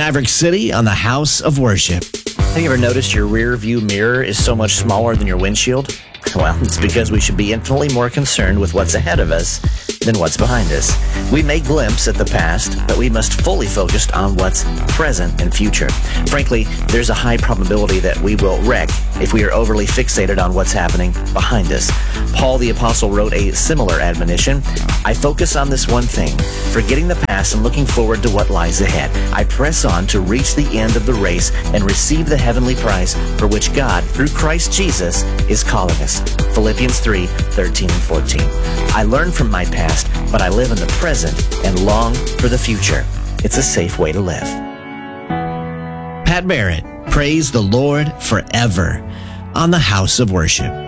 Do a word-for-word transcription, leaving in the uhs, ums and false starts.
Maverick City on the House of Worship. Have you ever noticed your rear view mirror is so much smaller than your windshield? Well, it's because we should be infinitely more concerned with what's ahead of us than what's behind us. We may glimpse at the past, but we must fully focus on what's present and future. Frankly, there's a high probability that we will wreck if we are overly fixated on what's happening behind us. Paul the Apostle wrote a similar admonition. I focus on this one thing, forgetting the past and looking forward to what lies ahead. I press on to reach the end of the race and receive the heavenly prize for which God, through Christ Jesus, is calling us. Philippians three, thirteen and fourteen. I learn from my past, but I live in the present and long for the future. It's a safe way to live. Pat Barrett, praise the Lord forever on the House of Worship.